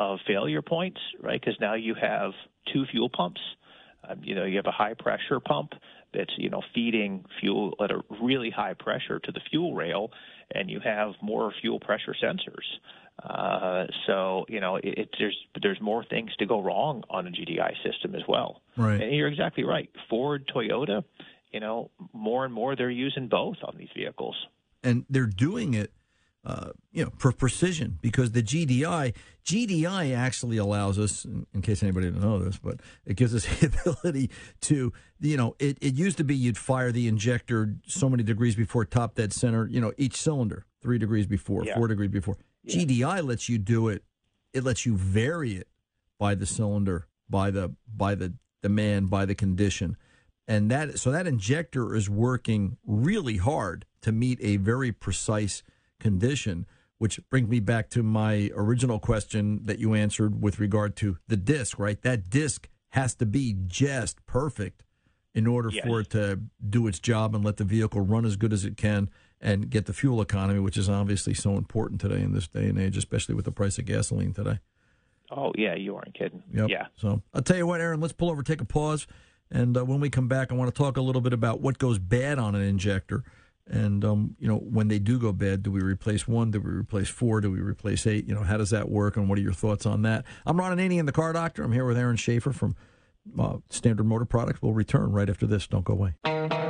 of failure points, right? Because now you have two fuel pumps. You have a high-pressure pump that's, feeding fuel at a really high pressure to the fuel rail, and you have more fuel pressure sensors. There's more things to go wrong on a GDI system as well. Right. And you're exactly right. Ford, Toyota, more and more they're using both on these vehicles. And they're doing it, for precision, because the GDI actually allows us, in case anybody didn't know this, but it gives us the ability to, it used to be you'd fire the injector so many degrees before top dead center, each cylinder, 3 degrees before, 4 degrees before. Yeah. GDI lets you do it. It lets you vary it by the cylinder, by the demand, by the condition. And that injector is working really hard to meet a very precise condition, which brings me back to my original question that you answered with regard to the disc, right? That disc has to be just perfect in order for it to do its job and let the vehicle run as good as it can and get the fuel economy, which is obviously so important today in this day and age, especially with the price of gasoline today. Oh, yeah, you aren't kidding. Yep. Yeah. So I'll tell you what, Aaron, let's pull over, take a pause. And when we come back, I want to talk a little bit about what goes bad on an injector. And, when they do go bad, do we replace 1? Do we replace 4? Do we replace 8? How does that work? And what are your thoughts on that? I'm Ron Ananian, the Car Doctor. I'm here with Aaron Schaefer from Standard Motor Products. We'll return right after this. Don't go away.